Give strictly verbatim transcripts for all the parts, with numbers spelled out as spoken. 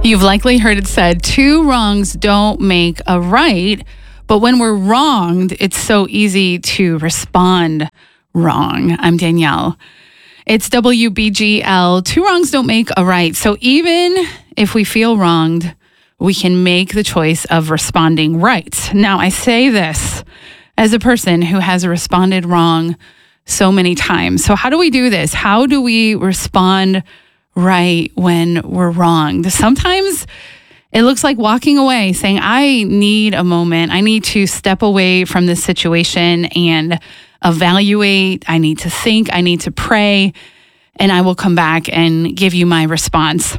You've likely heard it said, two wrongs don't make a right. But when we're wronged, it's so easy to respond wrong. I'm Danielle. It's W B G L. Two wrongs don't make a right. So even if we feel wronged, we can make the choice of responding right. Now, I say this as a person who has responded wrong so many times. So how do we do this? How do we respond right when we're wronged? Sometimes it looks like walking away, saying, I need a moment. I need to step away from this situation and evaluate. I need to think. I need to pray. And I will come back and give you my response.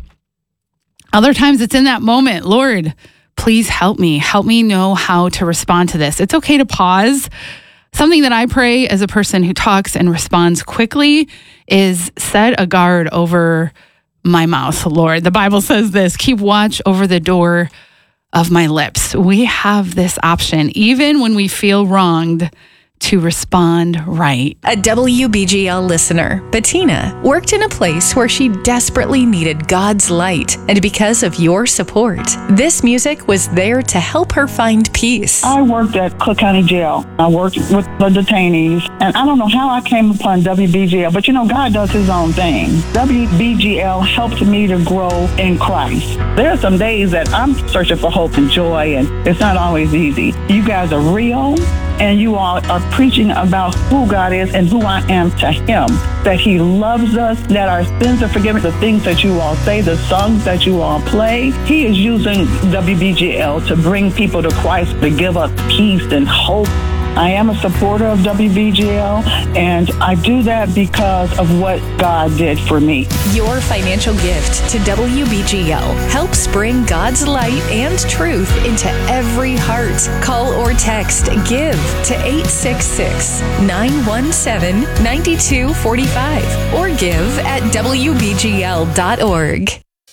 Other times it's in that moment, Lord, please help me. Help me know how to respond to this. It's okay to pause. Something that I pray as a person who talks and responds quickly is set a guard over my mouth, Lord. The Bible says this, keep watch over the door of my lips. We have this option, even when we feel wronged, to respond right. A W B G L listener, Bettina, worked in a place where she desperately needed God's light. And because of your support, this music was there to help her find peace. I worked at Cook County Jail. I worked with the detainees. And I don't know how I came upon W B G L, but you know, God does his own thing. W B G L helped me to grow in Christ. There are some days that I'm searching for hope and joy, and it's not always easy. You guys are real, and you all are preaching about who God is and who I am to him, that he loves us, that our sins are forgiven, the things that you all say, the songs that you all play. He is using W B G L to bring people to Christ, to give us peace and hope. I am a supporter of W B G L, and I do that because of what God did for me. Your financial gift to W B G L helps bring God's light and truth into every heart. Call or text GIVE to eight six six, nine one seven, nine two four five or give at W B G L dot org.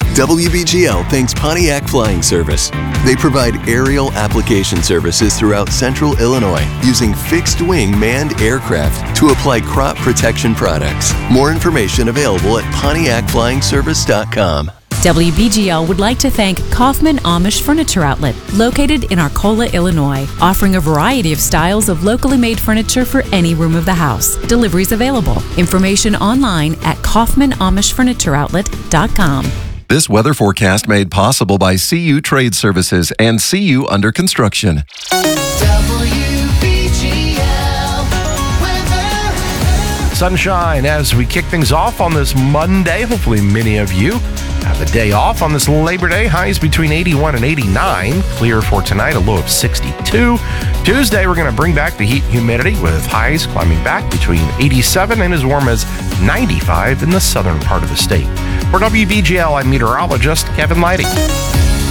W B G L thanks Pontiac Flying Service. They provide aerial application services throughout central Illinois using fixed-wing manned aircraft to apply crop protection products. More information available at Pontiac Flying Service dot com. W B G L would like to thank Kaufman Amish Furniture Outlet, located in Arcola, Illinois, offering a variety of styles of locally made furniture for any room of the house. Deliveries available. Information online at Kaufman Amish Furniture Outlet dot com. This weather forecast made possible by C U Trade Services and C U Under Construction. W B G L weather. Sunshine as we kick things off on this Monday. Hopefully many of you have a day off on this Labor Day. Highs between eighty-one and eighty-nine. Clear for tonight, a low of sixty-two. Tuesday, we're going to bring back the heat and humidity with highs climbing back between eighty-seven and as warm as ninety-five in the southern part of the state. For W B G L, I'm meteorologist Kevin Lighting.